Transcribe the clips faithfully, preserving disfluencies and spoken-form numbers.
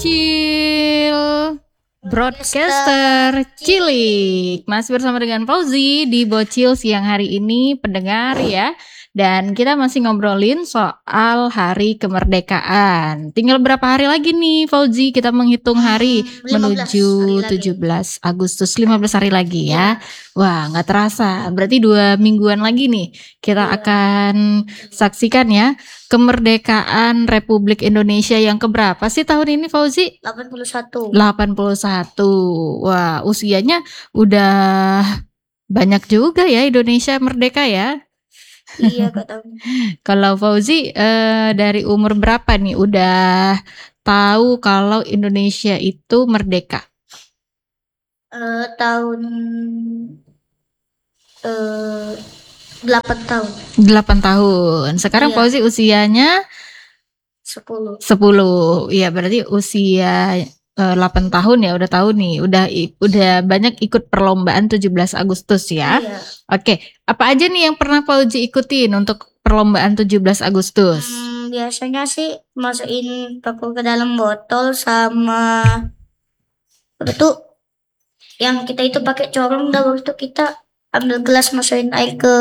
Bocil Broadcaster Cilik. Masih bersama dengan Fauzi di Bocil siang hari ini, pendengar ya. Dan kita masih ngobrolin soal hari kemerdekaan. Tinggal berapa hari lagi nih Fauzi kita menghitung hari Hmm, lima belas menuju hari lagi. tujuh belas Agustus, lima belas hari lagi ya. Iya. Wah, nggak terasa. Berarti dua mingguan lagi nih kita Iya. akan saksikan ya kemerdekaan Republik Indonesia yang keberapa sih tahun ini Fauzi? delapan puluh satu. delapan puluh satu. Wah, usianya udah banyak juga ya Indonesia merdeka ya. Iya, Kak Tami. Kalau Fauzi eh, dari umur berapa nih udah tahu kalau Indonesia itu merdeka? Eh, tahun eh delapan tahun. delapan tahun. Sekarang Iya. Fauzi usianya sepuluh. sepuluh. Iya, berarti usia eh, delapan tahun ya udah tahu nih, udah i- udah banyak ikut perlombaan tujuh belas Agustus ya. Iya. Oke, apa aja nih yang pernah Fauzi ikutin untuk perlombaan tujuh belas Agustus? Hmm, biasanya sih masukin paku ke dalam botol sama apa tuh yang kita itu pakai corong, dah waktu kita ambil gelas masukin air ke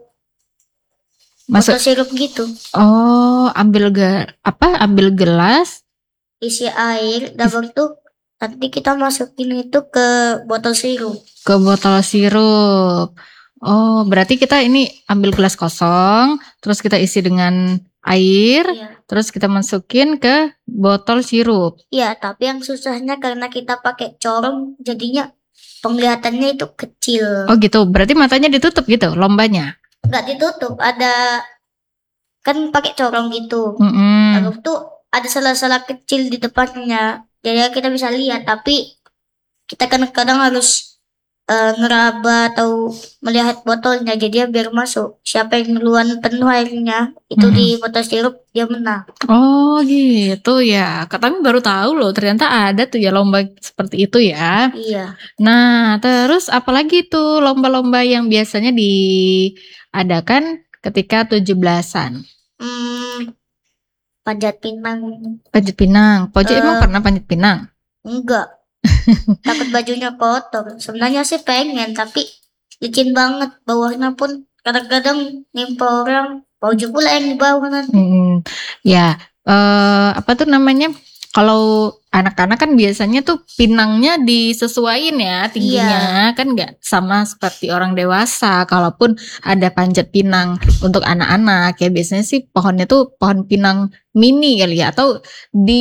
Masuk botol sirup gitu, Oh, ambil ge apa? Ambil gelas. isi air, dah waktu nanti kita masukin itu ke botol sirup. Ke botol sirup. Oh, berarti kita ini ambil gelas kosong, terus kita isi dengan air, Iya. terus kita masukin ke botol sirup. Iya, tapi yang susahnya karena kita pakai corong, jadinya penglihatannya itu kecil. Oh gitu, berarti matanya ditutup gitu lombanya. Nggak ditutup, ada kan pakai corong gitu. Mm-mm. Lalu tuh ada sela-sela kecil di depannya, jadi kita bisa lihat. Tapi kita kadang-kadang harus eh, ngeraba atau melihat botolnya, jadi biar masuk. Siapa yang duluan penuh airnya itu Mm-mm. di botol sirup, dia menang. Oh gitu ya. Kak Tami baru tahu loh, ternyata ada tuh ya lomba seperti itu ya. Iya. Nah, terus apalagi tuh lomba-lomba yang biasanya diadakan ketika tujuh belasan? Hmm, panjat pinang Panjat pinang. Fauzi emang Eh. pernah panjat pinang? enggak. Takut bajunya kotor. Sebenarnya sih pengen, tapi licin banget. Bawahnya pun kadang-kadang nimpa orang. Baju pula yang di bawah nanti. Hmm, ya, eh, apa tuh namanya? Kalau anak-anak kan biasanya tuh pinangnya disesuaiin ya tingginya, kan nggak sama seperti orang dewasa. Kalaupun ada panjat pinang untuk anak-anak ya biasanya sih pohonnya tuh pohon pinang mini kali ya, atau di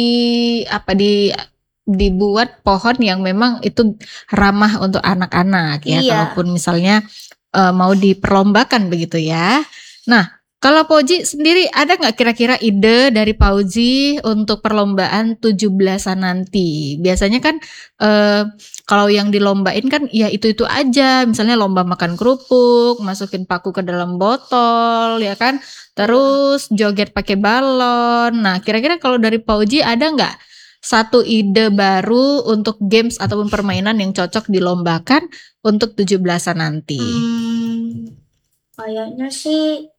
apa di dibuat pohon yang memang itu ramah untuk anak-anak ya. Iya. Kalaupun misalnya eh, mau diperlombakan begitu ya. Nah, kalau Fauzi sendiri ada nggak kira-kira ide dari Fauzi untuk perlombaan tujuh belasan nanti? Biasanya kan eh, kalau yang dilombain kan ya itu-itu aja. Misalnya lomba makan kerupuk, masukin paku ke dalam botol ya kan. Terus joget pakai balon. Nah, kira-kira kalau dari Fauzi ada nggak satu ide baru untuk games ataupun permainan yang cocok dilombakan untuk tujuh belasan nanti? Hmm, kayaknya sih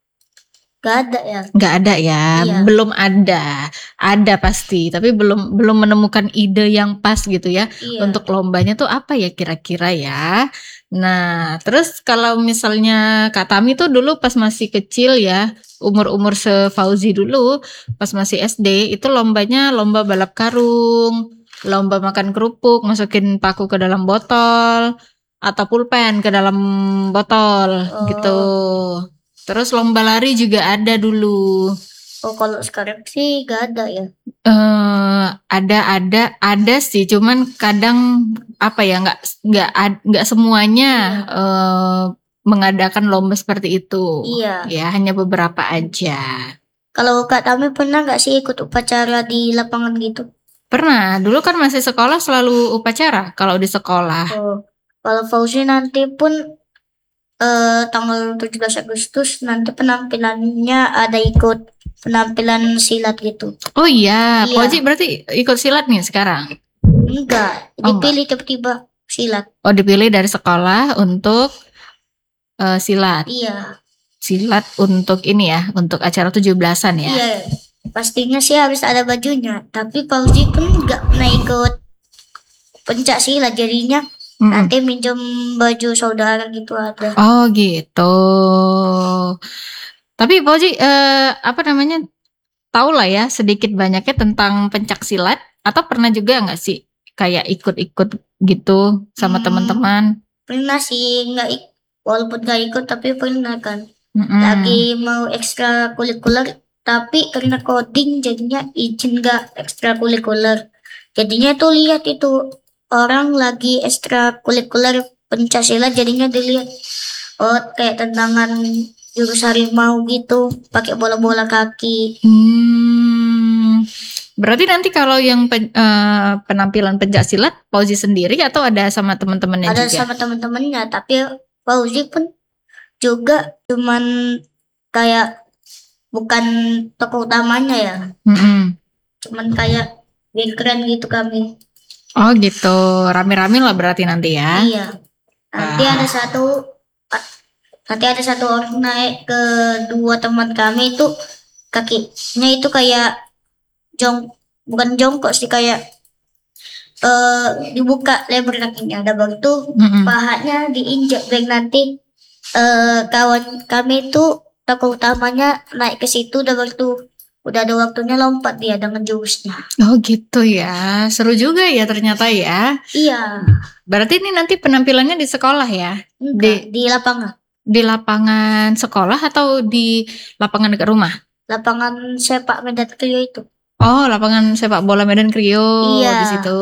gak ada ya. Nggak ada ya, Iya. belum ada, ada pasti, tapi belum belum menemukan ide yang pas gitu ya. Iya. Untuk lombanya tuh apa ya kira-kira ya. Nah, terus kalau misalnya Kak Tami tuh dulu pas masih kecil ya, umur-umur se-Fauzi dulu, pas masih S D, itu lombanya lomba balap karung, lomba makan kerupuk, masukin paku ke dalam botol, atau pulpen ke dalam botol Oh. gitu. Terus lomba lari juga ada dulu. Oh, kalau sekarang sih gak ada ya. Eh ada ada ada sih, cuman kadang apa ya nggak nggak ad- nggak semuanya eh, mengadakan lomba seperti itu. Iya. Ya hanya beberapa aja. Kalau Kak Tami pernah gak sih ikut upacara di lapangan gitu? Pernah, dulu kan masih sekolah selalu upacara kalau di sekolah. Oh, kalau Fauzi nanti pun eh, tanggal tujuh belas Agustus nanti penampilannya ada ikut penampilan silat gitu. Oh iya, Iya. Fauzi berarti ikut silat nih sekarang. Enggak, Oh, dipilih tiba-tiba silat. Oh dipilih dari sekolah untuk eh, silat. Iya. Silat untuk ini ya, untuk acara tujuh belasan ya. Iya. pastinya sih harus ada bajunya. Tapi Fauzi pun nggak pernah ikut pencak silat, jadinya Mm-mm. nanti minjem baju saudara gitu ada. Oh gitu. Tapi Fauzi eh, apa namanya, tahu lah ya sedikit banyaknya tentang pencak silat, atau pernah juga nggak sih kayak ikut-ikut gitu sama Hmm, teman-teman? Pernah sih nggak ik- walaupun nggak ikut tapi pernah kan. Mm-mm. Lagi mau ekstra kurikuler tapi karena coding jadinya izin nggak ekstra kurikuler. Jadinya tuh lihat itu orang lagi ekstra kurikuler Pancasila, jadinya dilihat oh kayak tendangan jurus harimau gitu pakai bola-bola kaki. Hmm, berarti nanti kalau yang pen- eh, penampilan pencak silat, Fauzi sendiri atau ada sama teman-temannya Ada juga? sama teman-temannya, tapi Fauzi pun juga cuman kayak bukan tokoh utamanya ya, Mm-mm. cuman kayak biar keren gitu kami. Oh gitu, rame-rame lah berarti nanti ya. Iya, nanti Wah. ada satu nanti ada satu orang naik ke dua teman kami itu kakinya itu kayak jong bukan jongkok sih, kayak eh dibuka lebar kakinya, ada baru tuh Mm-mm. pahanya diinjak biar nanti eh kawan kami itu tokoh utamanya naik ke situ, udah baru tuh udah ada waktunya lompat dia dengan jurusnya. Oh gitu ya, seru juga ya ternyata ya. Iya, Berarti ini nanti penampilannya di sekolah ya? enggak, di lapangan. Di lapangan sekolah atau di lapangan dekat rumah? Lapangan sepak Medan Krio itu. Oh, lapangan sepak bola Medan Krio Iya. di situ.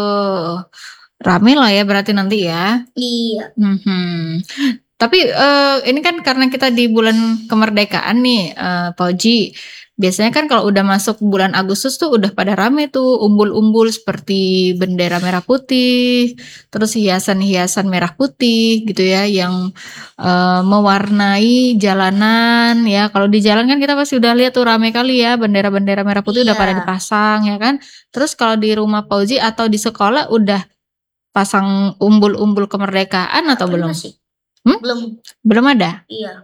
Rame lah ya berarti nanti ya. Iya. Mhm. Tapi eh, ini kan karena kita di bulan kemerdekaan nih, eh, Pauji. Biasanya kan kalau udah masuk bulan Agustus tuh udah pada rame tuh umbul-umbul seperti bendera merah putih, terus hiasan-hiasan merah putih gitu ya yang eh, mewarnai jalanan ya. Kalau di jalan kan kita pasti udah lihat tuh rame kali ya bendera-bendera merah putih udah pada Iya. dipasang ya kan. Terus kalau di rumah Pauji atau di sekolah udah pasang umbul-umbul kemerdekaan atau belum? Pernah sih. Hmm? Belum. Belum ada? Iya.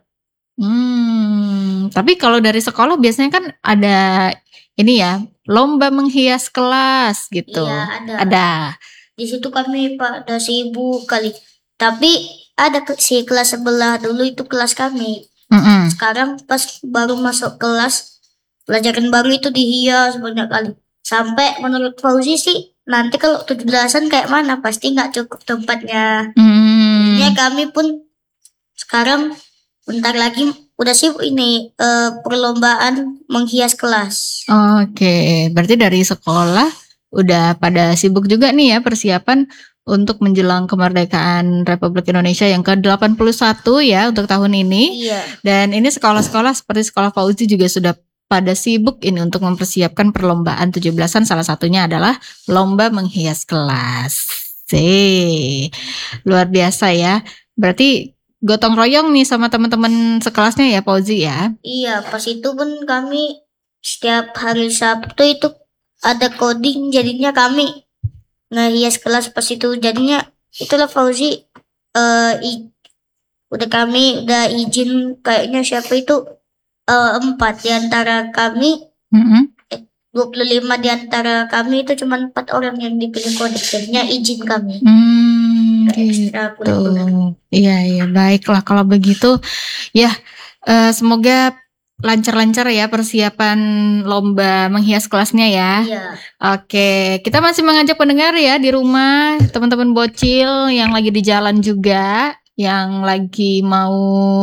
Hmm, tapi kalau dari sekolah biasanya kan ada ini ya, lomba menghias kelas gitu. Iya, ada. Ada. Di situ kami pada sibuk kali. Tapi ada ke- si kelas sebelah dulu itu kelas kami. Mm-mm. Sekarang pas baru masuk kelas, pelajaran baru itu dihias banyak kali. Sampai menurut Fauzi sih nanti kalau tujuh belasan kayak mana pasti nggak cukup tempatnya. Hmm. Jadinya kami pun sekarang bentar lagi udah sih ini eh, perlombaan menghias kelas. Oke, berarti dari sekolah udah pada sibuk juga nih ya persiapan untuk menjelang kemerdekaan Republik Indonesia yang ke delapan puluh satu ya untuk tahun ini. Iya. Dan ini sekolah-sekolah seperti sekolah Fauzi juga sudah pada sibuk ini untuk mempersiapkan perlombaan tujuh belasan, salah satunya adalah lomba menghias kelas. Sih, luar biasa ya. Berarti gotong royong nih sama teman-teman sekelasnya ya Fauzi ya. Iya, pas itu pun kami setiap hari Sabtu itu ada coding, jadinya kami ngehias kelas pas itu, jadinya itulah Fauzi eh i- udah kami udah izin kayaknya siapa itu eh, empat di antara kami, Mm-mm. dua puluh lima di antara kami itu cuma empat orang yang dipilih coding, jadinya izin kami. Hmm, gitu. Ekstrakurikuler. Iya, iya, baiklah kalau begitu. Ya, eh, semoga lancar-lancar ya persiapan lomba menghias kelasnya ya. Iya. Oke, kita masih mengajak pendengar ya di rumah, teman-teman bocil yang lagi di jalan juga, yang lagi mau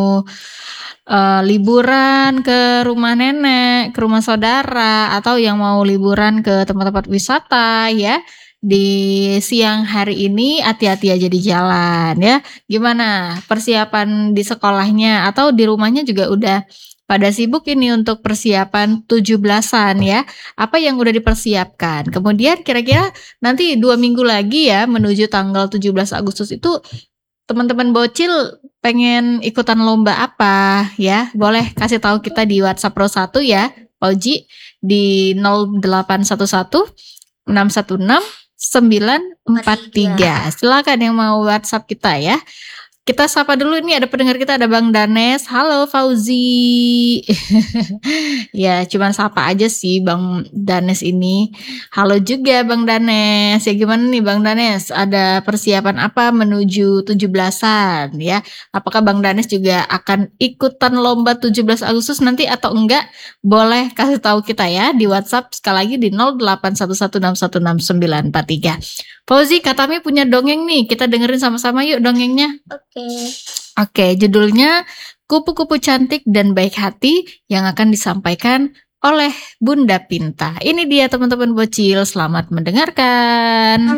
eh, liburan ke rumah nenek, ke rumah saudara, atau yang mau liburan ke tempat-tempat wisata ya. Di siang hari ini hati-hati aja di jalan ya. Gimana persiapan di sekolahnya atau di rumahnya juga udah pada sibuk ini untuk persiapan tujuh belasan ya. Apa yang udah dipersiapkan? Kemudian kira-kira nanti dua minggu lagi ya menuju tanggal tujuh belas Agustus itu teman-teman bocil pengen ikutan lomba apa ya? Boleh kasih tahu kita di WhatsApp Pro satu ya, Pauji di nol delapan satu satu enam satu enam sembilan empat tiga. Silakan yang mau WhatsApp kita ya. Kita sapa dulu, ini ada pendengar kita, ada Bang Danes. Halo Fauzi. Ya cuman sapa aja sih Bang Danes ini. Halo juga Bang Danes. Ya gimana nih Bang Danes? Ada persiapan apa menuju tujuh belasan ya? Apakah Bang Danes juga akan ikutan lomba tujuh belas Agustus nanti atau enggak? Boleh kasih tahu kita ya di WhatsApp sekali lagi di nol delapan satu satu enam satu enam sembilan empat tiga. Fauzi, Katami punya dongeng nih. Kita dengerin sama-sama yuk dongengnya. Oke. Oke, judulnya Kupu-kupu Cantik dan Baik Hati yang akan disampaikan oleh Bunda Pinta. Ini dia teman-teman bocil, selamat mendengarkan.